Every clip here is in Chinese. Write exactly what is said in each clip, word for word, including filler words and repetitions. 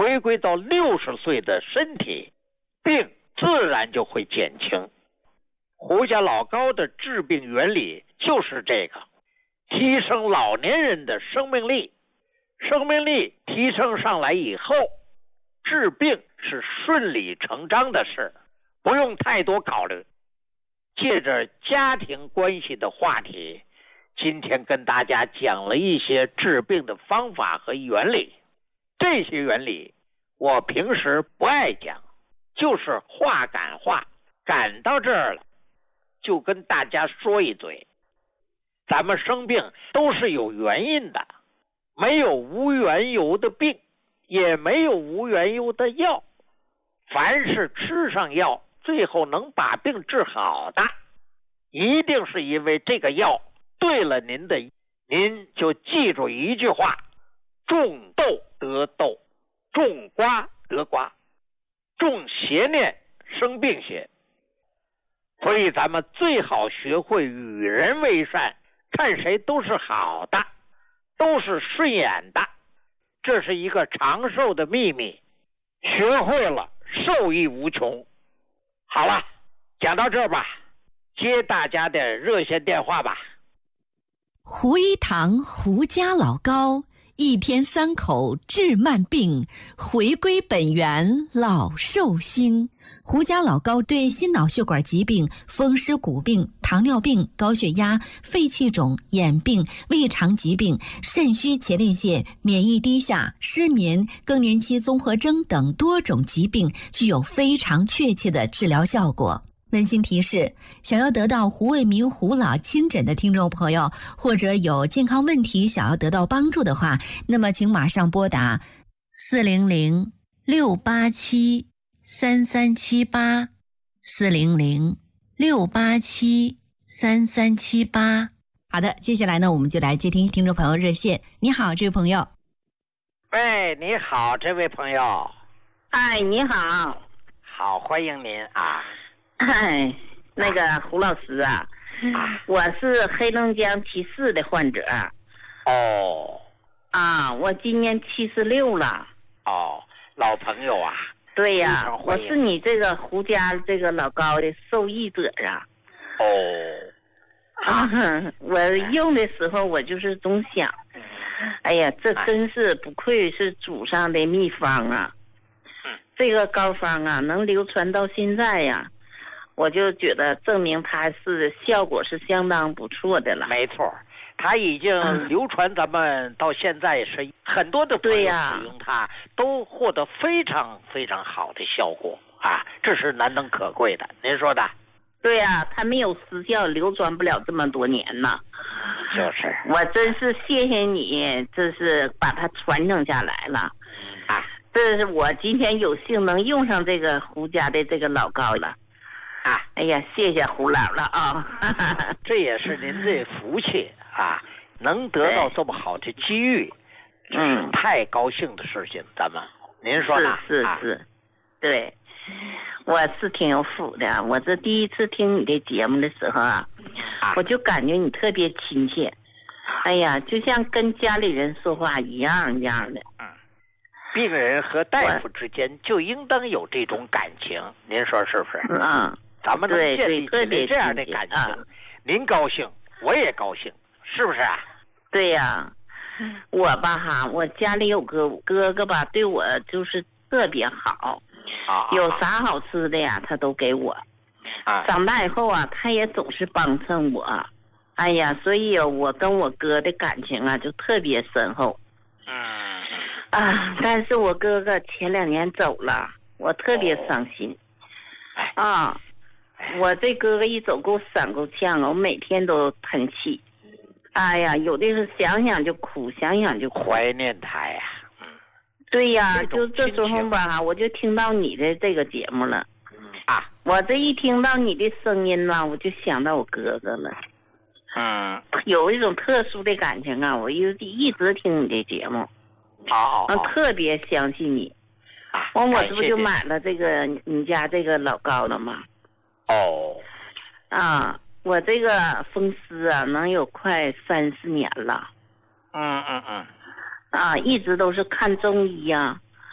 回归到六十岁的身体，病自然就会减轻。胡家老高的治病原理就是这个，提升老年人的生命力。生命力提升上来以后，治病是顺理成章的事，不用太多考虑。借着家庭关系的话题，今天跟大家讲了一些治病的方法和原理。这些原理我平时不爱讲，就是话赶话，赶到这儿了就跟大家说一嘴。咱们生病都是有原因的，没有无缘由的病，也没有无缘由的药。凡是吃上药最后能把病治好的，一定是因为这个药对了您的。您就记住一句话，种豆得豆，种瓜得瓜，种邪念生病邪。所以咱们最好学会与人为善，看谁都是好的，都是顺眼的，这是一个长寿的秘密，学会了受益无穷。好了，讲到这儿吧，接大家的热线电话吧。 胡一堂胡家老高，一天三口治慢病，回归本源老寿星。胡家老高对心脑血管疾病、风湿骨病、糖尿病、高血压、肺气肿、眼病、胃肠疾病、肾虚前列腺、免疫低下、失眠、更年期综合征等多种疾病具有非常确切的治疗效果。温馨提示，想要得到胡卫民胡老亲诊的听众朋友，或者有健康问题想要得到帮助的话，那么请马上拨打四零零六八七三三七八，四零零六八七三三七八。好的，接下来呢，我们就来接听听众朋友热线。你好，这位朋友。 喂，你好，这位朋友。 哎，你好。 好，欢迎您啊。 哎，那个胡老师啊，啊我是黑龙江七市的患者。 哦。 啊，我今年七十六了。 哦，老朋友啊。 对呀，我是你这个胡家这个老高的受益者啊。 哦。 啊，我用的时候我就是总想，哎呀，这真是不愧是祖上的秘方啊。这个膏方啊，能流传到现在呀。我就觉得证明它是效果是相当不错的了。 没错，它已经流传，咱们到现在是很多的朋友使用它，啊、都获得非常非常好的效果啊，这是难能可贵的。您说的？ 对呀、啊，它没有失效，流传不了这么多年呢。 就是， 我真是谢谢你，这是把它传承下来了。啊，这是我今天有幸能用上这个胡家的这个老膏了。啊，哎呀，谢谢胡老了啊！ 这也是您的福气啊，能得到这么好的机遇，嗯，太高兴的事情。咱们，您说呢？ 是是是，啊、对，我是挺有福的。我这第一次听你的节目的时候啊，啊我就感觉你特别亲切，哎呀，就像跟家里人说话一样一样的。 嗯，病人和大夫之间就应当有这种感情，您说是不是？ 嗯。 咱们能建立起来这样的感情，啊、您高兴，我也高兴，是不是啊？ 对呀、啊，我吧哈，我家里有个哥哥吧，对我就是特别好，啊、有啥好吃的呀，他都给我。啊、长大以后啊，他也总是帮衬我，哎呀，所以我跟我哥的感情啊就特别深厚。 嗯。 啊，但是我哥哥前两年走了，我特别伤心。哦、啊。我这哥哥一走够闪够呛啊！我每天都喷气，哎呀，有的是想想就哭，想想就哭。 怀念他呀，嗯， 对呀，就这时候吧，我就听到你的这个节目了，啊，我这一听到你的声音呢，我就想到我哥哥了， 嗯， 有一种特殊的感情啊，我一一直听你的节目， 好， 我特别相信你， 啊， 完我这不就买了这个你家这个老高了吗？ 哦， 啊，我这个风湿啊，能有快三十年了。 嗯嗯嗯。 啊，一直都是看中医啊，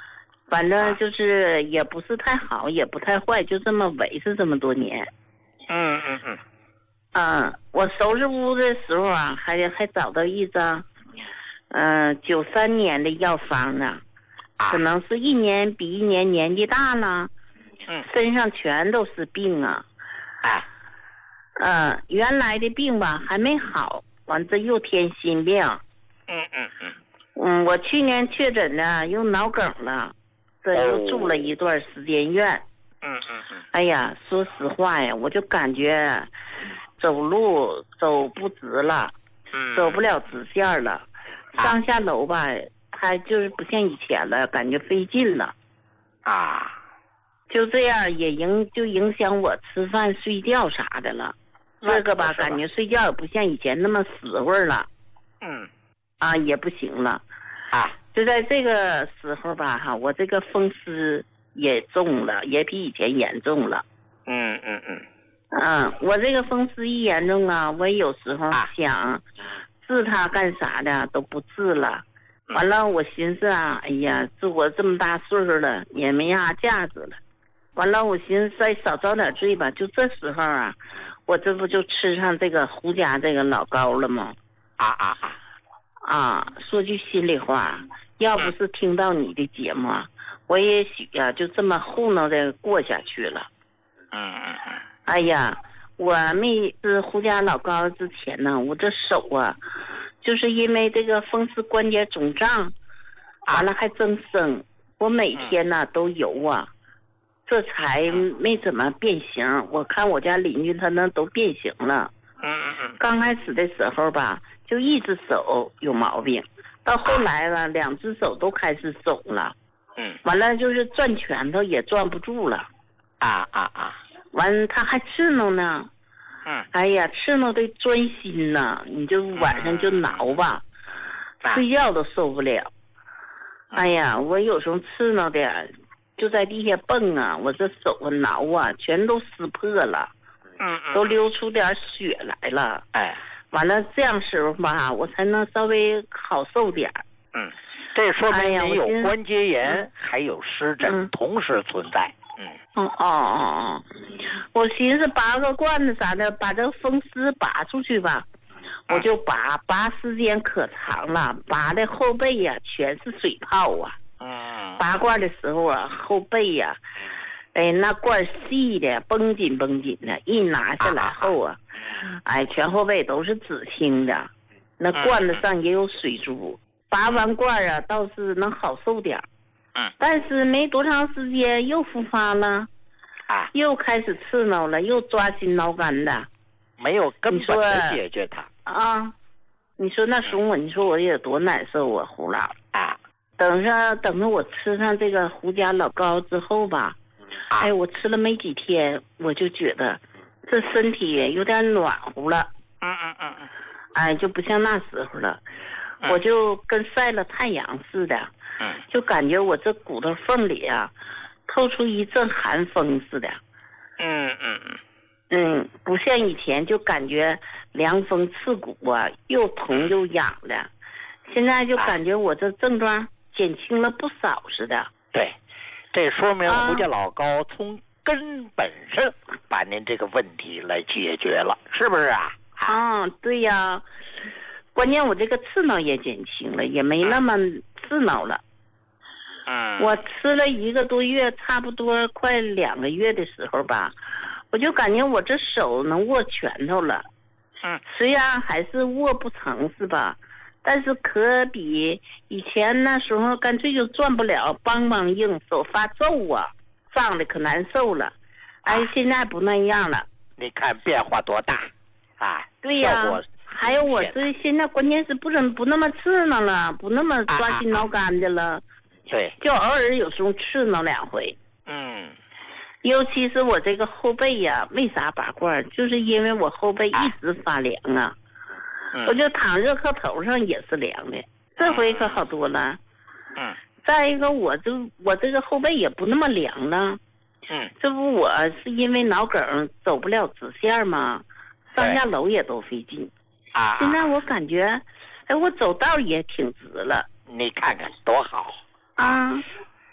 反正就是也不是太好，也不太坏，就这么维持这么多年。 嗯嗯嗯。 嗯，我收拾屋的时候啊，还还找到一张，嗯，九三年的药方呢，可能是一年比一年年纪大了， 嗯， 身上全都是病啊。 啊。 嗯，原来的病吧还没好，完这又添新病。 嗯嗯嗯。 嗯，我去年确诊的又脑梗了，这又住了一段时间院。 嗯嗯嗯。 哎呀，说实话呀，我就感觉走路走不直了， 嗯， 走不了直线了，上下楼吧，它就是不像以前了，感觉费劲了。 啊。 就这样也影就影响我吃饭睡觉啥的了。这个吧，感觉睡觉也不像以前那么死会儿了。 嗯。 啊，也不行了。 啊。 就在这个时候吧，哈，我这个风湿也重了，也比以前严重了。 嗯嗯嗯。 嗯，我这个风湿一严重啊，我有时候想治它干啥的都不治了。完了，我寻思啊，哎呀，这我这么大岁数了，也没啥价值了。完了，我寻思再少遭点罪吧。就这时候啊，我这不就吃上这个胡家这个老膏了吗？ 啊啊啊！ 啊，说句心里话，要不是听到你的节目，我也许啊就这么糊弄的过下去了。 嗯嗯嗯。 哎呀，我没吃胡家老膏之前呢，我这手啊，就是因为这个风湿关节肿胀，完了还增生，我每天呢都游啊，这才没怎么变形。我看我家邻居他那都变形了。 嗯嗯嗯。 刚开始的时候吧，就一只手有毛病，到后来了，两只手都开始肿了。 嗯。 完了就是攥拳头也攥不住了。 啊啊啊！ 完他还刺挠呢。 嗯。 哎呀，刺挠的钻心呐，你就晚上就挠吧， 嗯、 睡觉都受不了。哎呀，我有时候刺挠的就在地下蹦啊，我这手啊挠啊，全都撕破了。 嗯嗯。 都流出点血来了。 哎。 完了这样时候吧，我才能稍微好受点。 嗯，这说明你有关节炎， 哎、 还有湿疹、嗯、同时存在。嗯。 哦哦哦哦，我寻思拔个罐子啥的，把这风湿拔出去吧。我就拔，拔时间可长了，拔的后背呀、啊、全是水泡啊。 嗯。 拔罐的时候啊，后背呀、啊，哎，那罐细的绷紧绷紧的，一拿下来后啊，啊哎，全后背都是紫青的，那罐子上也有水珠。拔完罐啊，倒是能好受点。 嗯。 但是没多长时间又复发了。 啊。 又开始刺挠了，又抓心挠肝的。 没有根本的解决它。 啊，你说那时候我，你说我也多难受啊，胡老啊！ 等上等着我吃上这个胡家老膏之后吧， 啊、 哎，我吃了没几天，我就觉得这身体有点暖和了。 嗯嗯嗯嗯。 哎，就不像那时候了， 嗯、 我就跟晒了太阳似的。 嗯。 就感觉我这骨头缝里啊，透出一阵寒风似的。 嗯嗯嗯。 嗯，不像以前就感觉凉风刺骨啊，又疼又痒的，现在就感觉我这症状减轻了不少似的。 对，这说明胡家老膏从根本上把您这个问题来解决了，是不是啊？ 啊，对呀，关键我这个刺挠也减轻了，也没那么刺挠了。 嗯。 我吃了一个多月，差不多快两个月的时候吧。我就感觉我这手能握拳头了， 嗯， 虽然还是握不成是吧？但是可比以前那时候干脆就转不了，梆梆硬，手发皱啊，胀的可难受了。哎，啊、现在不那样了。 你看变化多大啊！ 对呀、啊，还有我这现在关键是不怎不那么刺挠了，不那么抓心挠肝的了。 啊啊对， 就偶尔有时候刺挠两回。 嗯。 尤其是我这个后背呀、啊，为啥拔罐？就是因为我后背一直发凉啊， 嗯、 我就躺热炕头上也是凉的。这回可好多了。 嗯。 再一个，我就我这个后背也不那么凉了。 嗯。 这不我是因为脑梗走不了直线吗？上下楼也都费劲。 啊。 现在我感觉，哎，我走道也挺直了。 你看看多好啊！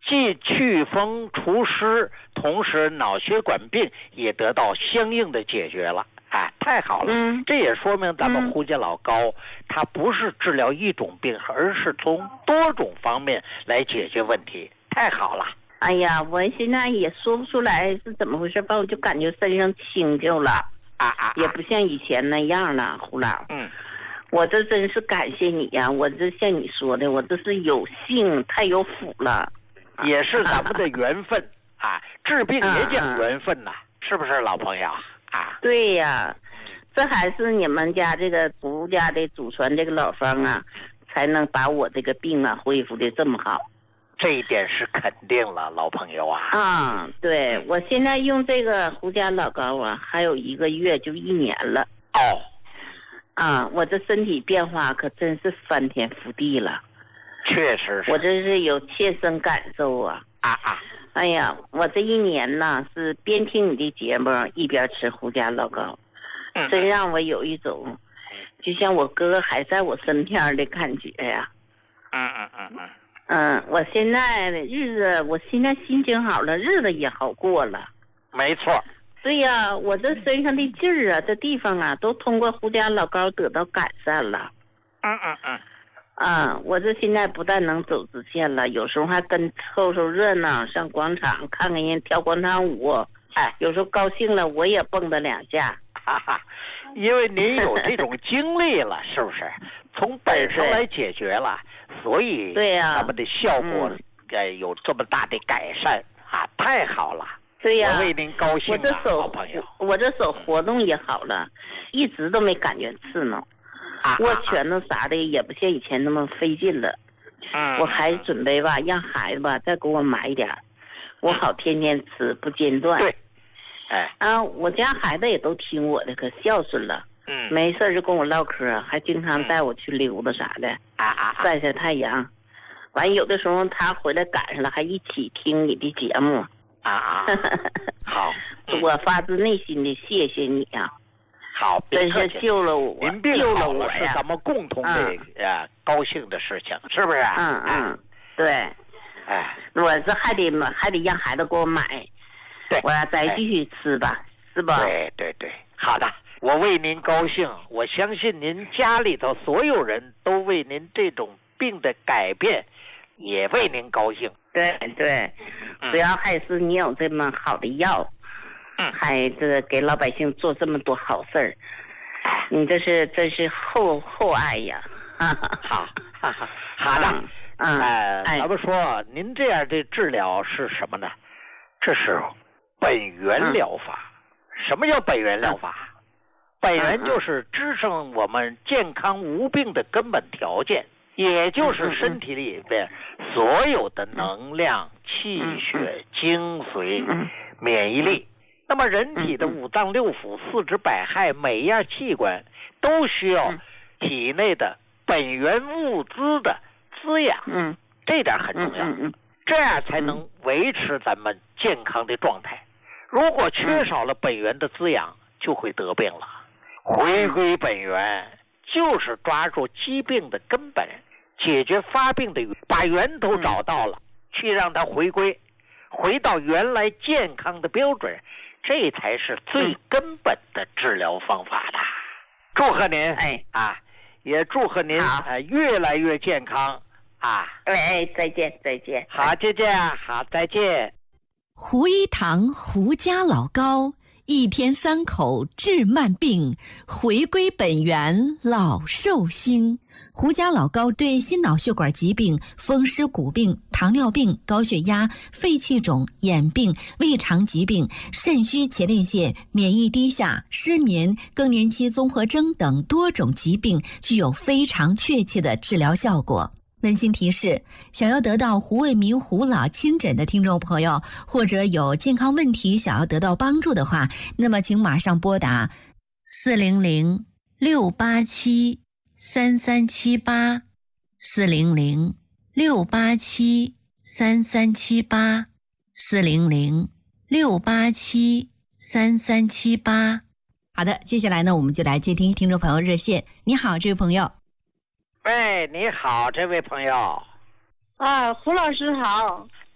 既祛风除湿，同时脑血管病也得到相应的解决了。啊，太好了！ 嗯， 这也说明咱们胡家老高，它不是治疗一种病，而是从多种方面来解决问题。太好了！ 哎呀，我现在也说不出来是怎么回事吧，我就感觉身上轻就了， 啊啊， 也不像以前那样了，胡老。 嗯， 我这真是感谢你呀！我这像你说的，我这是有幸太有福了， 也是咱们的缘分啊！治病也讲缘分呐、啊，是不是老朋友？啊， 对呀，这还是你们家这个胡家的祖传这个老方啊，才能把我这个病啊恢复的这么好。 这一点是肯定了，老朋友啊。 啊，对，我现在用这个胡家老高啊，还有一个月就一年了。 哦， 啊，我这身体变化可真是翻天覆地了。 确实是， 我这是有切身感受啊。 啊啊。 哎呀，我这一年呢是边听你的节目一边吃胡家老高， 嗯、 真让我有一种就像我哥还在我身边的感觉呀。 嗯嗯嗯嗯。 嗯，我现在的日子，我现在心情好了，日子也好过了。 没错。 对呀，我这身上的劲儿啊，这地方啊，都通过胡家老高得到改善了。 嗯嗯嗯。 啊，我这现在不但能走直线了，有时候还跟凑凑热闹，上广场看看人跳广场舞。哎，有时候高兴了，我也蹦跶两下。 哈哈，因为您有这种经历了，是不是？从本身来解决了，所以对呀， 咱们的效果呃有这么大的改善啊，太好了。 对呀， 我为您高兴啊， 我这手好朋友。 我这手活动也好了，一直都没感觉刺挠。握拳头啥的也不像以前那么费劲了。 嗯， 我还准备吧，让孩子吧再给我买一点，我好天天吃不间断。 对，哎， 啊，我家孩子也都听我的，可孝顺了。 嗯， 没事就跟我唠嗑，还经常带我去溜达啥的， 啊啊， 晒晒太阳。完有的时候他回来赶上了，还一起听你的节目。 啊啊，好， 我发自内心的谢谢你啊。 好， 真是救了我， 您病救了好我呀！ 是咱们共同的呃高兴的事情，是不是？ 嗯嗯，对。 哎， 我这还得还得让孩子给我买， 对， 我要再继续吃吧，是吧？ 对对对，好的，我为您高兴，我相信您家里头所有人都为您这种病的改变，也为您高兴。 对对，主要还是你有这么好的药。 嗯， 还这个给老百姓做这么多好事儿，你这是这是厚厚爱呀！ 好，哈哈，好的， 嗯， 哎，咱们说您这样的治疗是什么呢？这是本源疗法。嗯、什么叫本源疗法？嗯、本源就是支撑我们健康无病的根本条件，也就是身体里边所有的能量、气血、精髓、免疫力。那么人体的五脏六腑、四肢百骸，每一样器官都需要体内的本源物资的滋养， 嗯， 这点很重要， 嗯嗯， 这样才能维持咱们健康的状态。如果缺少了本源的滋养，就会得病了。回归本源，就是抓住疾病的根本，解决发病的源，把源头找到了，去让它回归，回到原来健康的标准。这才是最根本的治疗方法的。祝贺您， 哎啊，也祝贺您啊、呃、越来越健康啊！ 哎，再见再见。 好，再见啊，好，再见。 胡一堂胡家老高，一天三口治慢病，回归本源老寿星。胡家老高对心脑血管疾病、风湿骨病、糖尿病、高血压、肺气肿、眼病、胃肠疾病、肾虚前列腺、免疫低下、失眠、更年期综合征等多种疾病具有非常确切的治疗效果。温馨提示：想要得到胡卫民胡老亲诊的听众朋友，或者有健康问题想要得到帮助的话，那么请马上拨打四零零六八七三三七八，四零零六八七三三七八，四零零六八七三三七八。好的，接下来呢，我们就来接听听众朋友热线。你好，这位朋友。 喂，你好，这位朋友。 啊，胡老师好。